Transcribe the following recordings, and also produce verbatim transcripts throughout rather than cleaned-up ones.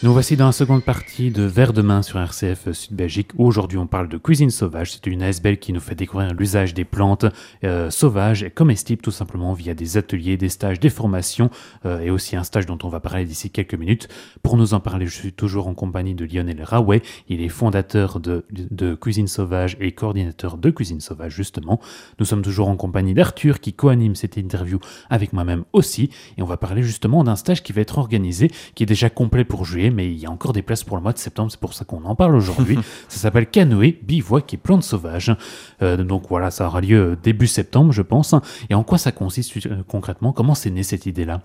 Nous voici dans la seconde partie de Vers de main sur R C F Sud-Belgique, où aujourd'hui on parle de cuisine sauvage. C'est une A S B L qui nous fait découvrir l'usage des plantes euh, sauvages et comestibles tout simplement via des ateliers, des stages, des formations euh, et aussi un stage dont on va parler d'ici quelques minutes. Pour nous en parler, je suis toujours en compagnie de Lionel Raway. Il est fondateur de, de, de Cuisine Sauvage et coordinateur de Cuisine Sauvage justement. Nous sommes toujours en compagnie d'Arthur qui co-anime cette interview avec moi-même aussi. Et on va parler justement d'un stage qui va être organisé, qui est déjà complet pour juillet, mais il y a encore des places pour le mois de septembre, c'est pour ça qu'on en parle aujourd'hui. Ça s'appelle Canoë, Bivouac et Plantes Sauvages. Euh, donc voilà, ça aura lieu début septembre, je pense. Et en quoi ça consiste euh, concrètement? Comment c'est né cette idée-là?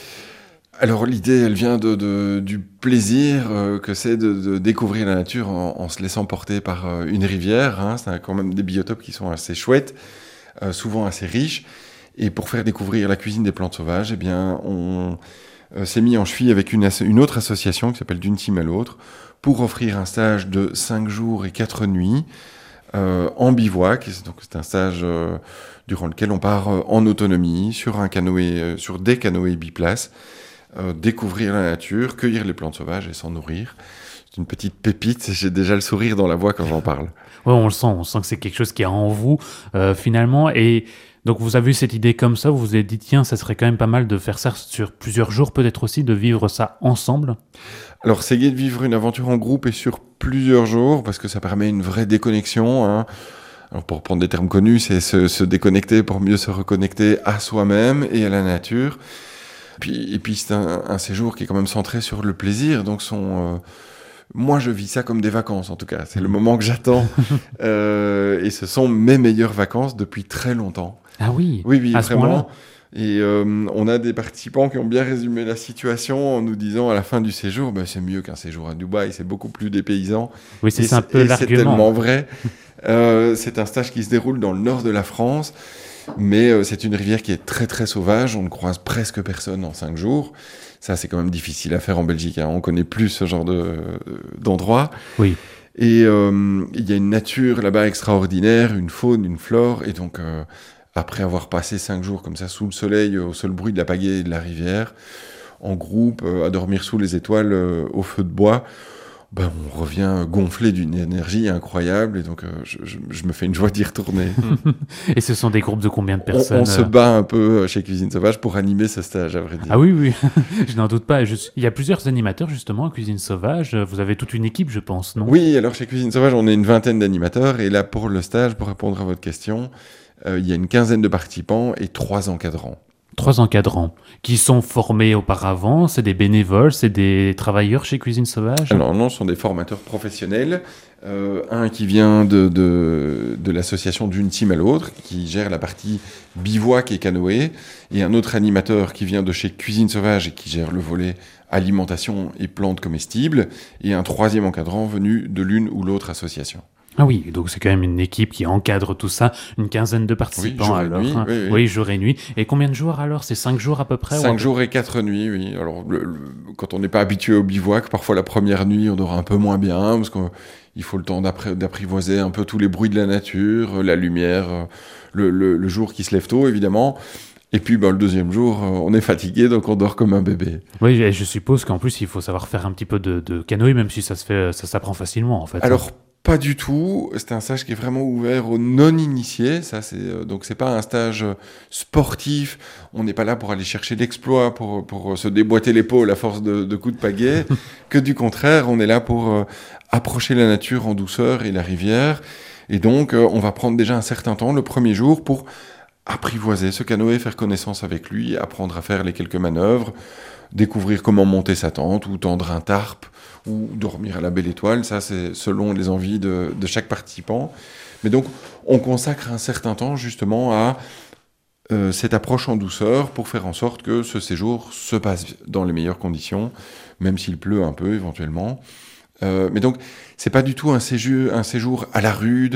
Alors l'idée, elle vient de, de, du plaisir euh, que c'est de, de découvrir la nature en, en se laissant porter par euh, une rivière. Hein. C'est quand même des biotopes qui sont assez chouettes, euh, souvent assez riches. Et pour faire découvrir la cuisine des plantes sauvages, eh bien, on euh, s'est mis en cheville avec une, une autre association qui s'appelle D'une Team à l'autre pour offrir un stage de cinq jours et quatre nuits euh, en bivouac. Donc c'est un stage euh, durant lequel on part euh, en autonomie sur un canoë, euh, sur des canoës biplaces, euh, découvrir la nature, cueillir les plantes sauvages et s'en nourrir. C'est une petite pépite. J'ai déjà le sourire dans la voix quand j'en parle. Ouais, on le sent. On sent que c'est quelque chose qui est en vous euh, finalement. Et donc vous avez eu cette idée comme ça, vous vous êtes dit tiens, ça serait quand même pas mal de faire ça sur plusieurs jours, peut-être aussi de vivre ça ensemble. Alors c'est gai de vivre une aventure en groupe et sur plusieurs jours parce que ça permet une vraie déconnexion. Hein. Alors pour prendre des termes connus, c'est se, se déconnecter pour mieux se reconnecter à soi-même et à la nature. Puis, et puis c'est un, un séjour qui est quand même centré sur le plaisir, donc son... Euh, Moi, je vis ça comme des vacances, en tout cas. C'est le moment que j'attends. euh, et ce sont mes meilleures vacances depuis très longtemps. Ah oui, oui, oui, à ce vraiment. moment-là. Et euh, on a des participants qui ont bien résumé la situation en nous disant à la fin du séjour, bah, c'est mieux qu'un séjour à Dubaï, c'est beaucoup plus dépaysant. Oui, c'est, et c'est un peu et l'argument. C'est tellement vrai. euh, c'est un stage qui se déroule dans le nord de la France, mais euh, c'est une rivière qui est très très sauvage. On ne croise presque personne en cinq jours. Ça, c'est quand même difficile à faire en Belgique. Hein. On connaît plus ce genre de, d'endroit. Oui. Et euh, il y a une nature là-bas extraordinaire, une faune, une flore. Et donc, euh, après avoir passé cinq jours comme ça sous le soleil, au seul bruit de la pagaie et de la rivière, en groupe, euh, à dormir sous les étoiles, euh, au feu de bois, ben, on revient gonflé d'une énergie incroyable. Et donc, euh, je, je, je me fais une joie d'y retourner. Et ce sont des groupes de combien de personnes? On, on se bat un peu chez Cuisine Sauvage pour animer ce stage, à vrai dire. Ah oui, oui, je n'en doute pas. Je... Il y a plusieurs animateurs justement à Cuisine Sauvage. Vous avez toute une équipe, je pense, non? Oui, alors chez Cuisine Sauvage, on est une vingtaine d'animateurs. Et là, pour le stage, pour répondre à votre question, euh, il y a une quinzaine de participants et trois encadrants. Trois encadrants qui sont formés auparavant, c'est des bénévoles, c'est des travailleurs chez Cuisine Sauvage? Alors non, ce sont des formateurs professionnels. Euh, un qui vient de, de, de l'association D'une Team à l'autre, qui gère la partie bivouac et canoë, et un autre animateur qui vient de chez Cuisine Sauvage et qui gère le volet alimentation et plantes comestibles, et un troisième encadrant venu de l'une ou l'autre association. Ah oui, donc c'est quand même une équipe qui encadre tout ça, une quinzaine de participants oui, jour alors. Et nuit, hein. oui, oui. oui, jour et nuit. Et combien de jours alors? C'est cinq jours à peu près? Cinq jours et quatre nuits, oui. Alors le, le, quand on n'est pas habitué au bivouac, parfois la première nuit on dort un peu moins bien parce qu'il faut le temps d'apprivoiser un peu tous les bruits de la nature, la lumière, le, le, le jour qui se lève tôt évidemment. Et puis bah, le deuxième jour, on est fatigué, donc on dort comme un bébé. Oui, et je suppose qu'en plus il faut savoir faire un petit peu de, de canoë, même si ça se fait, ça s'apprend facilement en fait. Alors pas du tout. C'est un stage qui est vraiment ouvert aux non-initiés. Ça, c'est euh, donc c'est pas un stage sportif. On n'est pas là pour aller chercher l'exploit, pour pour se déboîter l'épaule à force de, de coups de pagaie. Que du contraire, on est là pour euh, approcher la nature en douceur et la rivière. Et donc, euh, on va prendre déjà un certain temps le premier jour pour apprivoiser ce canoë, faire connaissance avec lui, apprendre à faire les quelques manœuvres, découvrir comment monter sa tente ou tendre un tarp ou dormir à la belle étoile. Ça, c'est selon les envies de, de chaque participant. Mais donc, on consacre un certain temps justement à euh, cette approche en douceur pour faire en sorte que ce séjour se passe dans les meilleures conditions, même s'il pleut un peu éventuellement. Euh, mais donc, c'est pas du tout un séjour, un séjour à la rude,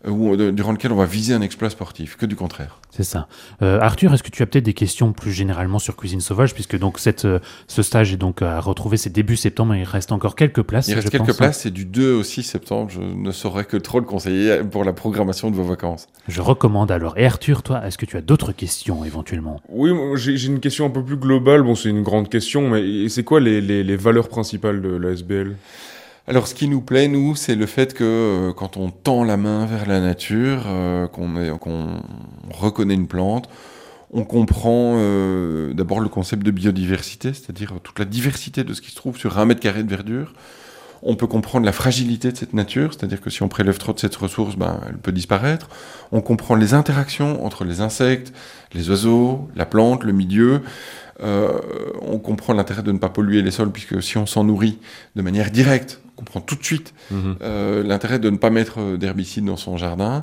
ou de, durant lequel on va viser un exploit sportif, que du contraire. C'est ça. Euh, Arthur, est-ce que tu as peut-être des questions plus généralement sur Cuisine Sauvage, puisque donc cette, euh, ce stage est donc à retrouver, c'est début septembre, et il reste encore quelques places. Il reste je quelques pense. places, c'est du deux au six septembre, je ne saurais que trop le conseiller pour la programmation de vos vacances. Je recommande alors. Et Arthur, toi, est-ce que tu as d'autres questions éventuellement? Oui, moi, j'ai, j'ai une question un peu plus globale. Bon, c'est une grande question, mais c'est quoi les, les, les valeurs principales de l'A S B L? Alors, ce qui nous plaît, nous, c'est le fait que euh, quand on tend la main vers la nature, euh, qu'on, est, qu'on reconnaît une plante, on comprend euh, d'abord le concept de biodiversité, c'est-à-dire toute la diversité de ce qui se trouve sur un mètre carré de verdure. On peut comprendre la fragilité de cette nature, c'est-à-dire que si on prélève trop de cette ressource, ben, elle peut disparaître. On comprend les interactions entre les insectes, les oiseaux, la plante, le milieu. Euh, on comprend l'intérêt de ne pas polluer les sols, puisque si on s'en nourrit de manière directe, on comprend tout de suite mmh. euh, l'intérêt de ne pas mettre d'herbicides dans son jardin.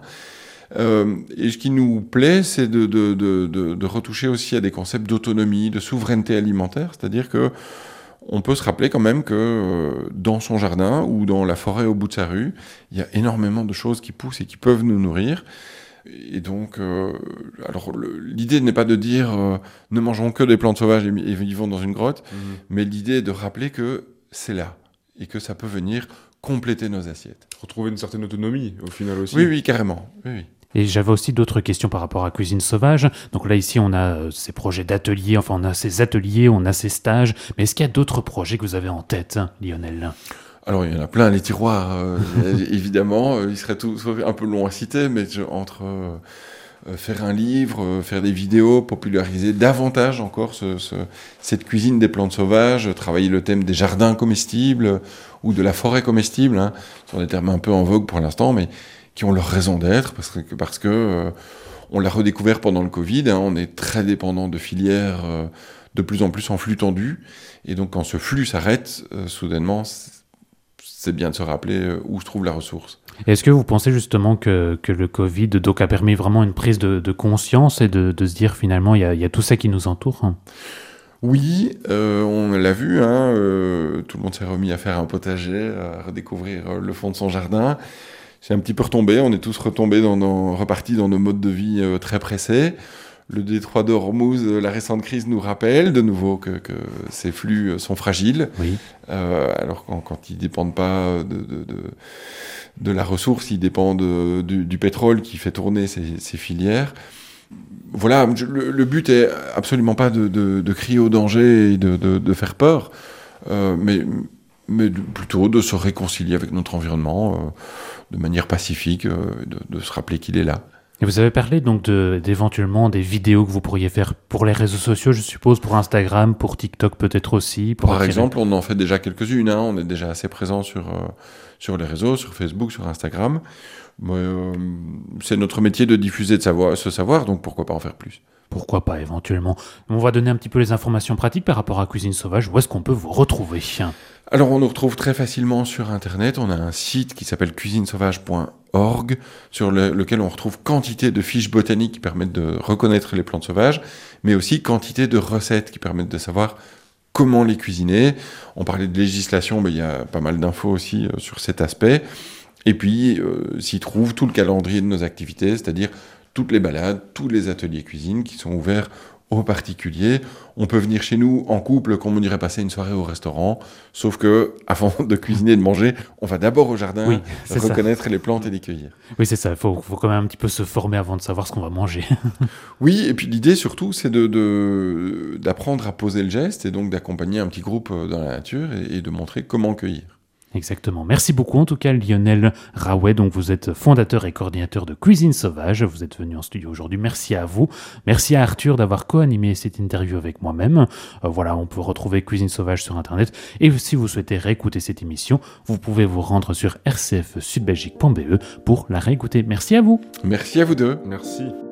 Euh, et ce qui nous plaît, c'est de, de, de, de, de retoucher aussi à des concepts d'autonomie, de souveraineté alimentaire, c'est-à-dire que on peut se rappeler quand même que euh, dans son jardin ou dans la forêt au bout de sa rue, il y a énormément de choses qui poussent et qui peuvent nous nourrir. Et donc, euh, alors le, l'idée n'est pas de dire euh, ne mangeons que des plantes sauvages et, et vivons dans une grotte, mmh. mais l'idée est de rappeler que c'est là et que ça peut venir compléter nos assiettes. Retrouver une certaine autonomie au final aussi. Oui, oui, carrément. Oui, oui. Et j'avais aussi d'autres questions par rapport à Cuisine Sauvage. Donc là, ici, on a euh, ces projets d'ateliers, enfin, on a ces ateliers, on a ces stages. Mais est-ce qu'il y a d'autres projets que vous avez en tête, hein, Lionel ? Alors, il y en a plein, les tiroirs, euh, évidemment. Euh, ils seraient tous un peu longs à citer, mais je, entre euh, euh, faire un livre, euh, faire des vidéos, populariser davantage encore ce, ce, cette cuisine des plantes sauvages, travailler le thème des jardins comestibles ou de la forêt comestible, hein, ce sont des termes un peu en vogue pour l'instant, mais qui ont leur raison d'être, parce que, parce que euh, on l'a redécouvert pendant le Covid, hein, on est très dépendant de filières euh, de plus en plus en flux tendu, et donc quand ce flux s'arrête, euh, soudainement, c'est bien de se rappeler euh, où se trouve la ressource. Est-ce que vous pensez justement que, que le Covid donc, a permis vraiment une prise de, de conscience et de, de se dire finalement, il y a, y a tout ça qui nous entoure, hein? Oui, euh, on l'a vu, hein, euh, tout le monde s'est remis à faire un potager, à redécouvrir euh, le fond de son jardin. C'est un petit peu retombé, on est tous retombés, dans, dans, repartis dans nos modes de vie euh, très pressés. Le détroit d'Ormuz, euh, la récente crise nous rappelle de nouveau que, que ces flux euh, sont fragiles. Oui. Euh, alors quand, quand ils ne dépendent pas de, de, de, de la ressource, ils dépendent de, du, du pétrole qui fait tourner ces, ces filières. Voilà, je, le, le but est absolument pas de, de, de crier au danger et de, de, de faire peur, euh, mais, mais de, plutôt de se réconcilier avec notre environnement euh, de manière pacifique, euh, de, de se rappeler qu'il est là. Et vous avez parlé donc de, d'éventuellement des vidéos que vous pourriez faire pour les réseaux sociaux, je suppose, pour Instagram, pour TikTok peut-être aussi. Pour Par attirer... exemple, on en fait déjà quelques-unes, hein. On est déjà assez présent sur, euh, sur les réseaux, sur Facebook, sur Instagram. Mais, euh, c'est notre métier de diffuser de savoir, ce savoir, donc pourquoi pas en faire plus ? Pourquoi pas éventuellement. On va donner un petit peu les informations pratiques par rapport à Cuisine Sauvage. Où est-ce qu'on peut vous retrouver ? Alors on nous retrouve très facilement sur Internet. On a un site qui s'appelle cuisine sauvage point org sur le, lequel on retrouve quantité de fiches botaniques qui permettent de reconnaître les plantes sauvages, mais aussi quantité de recettes qui permettent de savoir comment les cuisiner. On parlait de législation, mais il y a pas mal d'infos aussi euh, sur cet aspect. Et puis euh, s'y trouve tout le calendrier de nos activités, c'est-à-dire toutes les balades, tous les ateliers cuisine qui sont ouverts aux particuliers. On peut venir chez nous en couple comme on irait passer une soirée au restaurant, sauf que avant de cuisiner et de manger, on va d'abord au jardin, oui, reconnaître ça. Les plantes et les cueillir. Oui, c'est ça. Il faut, faut quand même un petit peu se former avant de savoir ce qu'on va manger. Oui, et puis l'idée surtout, c'est de, de, d'apprendre à poser le geste et donc d'accompagner un petit groupe dans la nature et, et de montrer comment cueillir. Exactement. Merci beaucoup en tout cas Lionel Rawet. Donc vous êtes fondateur et coordinateur de Cuisine Sauvage. Vous êtes venu en studio aujourd'hui. Merci à vous. Merci à Arthur d'avoir co-animé cette interview avec moi-même. Euh, voilà, on peut retrouver Cuisine Sauvage sur Internet. Et si vous souhaitez réécouter cette émission, vous pouvez vous rendre sur r c f sud belgique point b e pour la réécouter. Merci à vous. Merci à vous deux. Merci.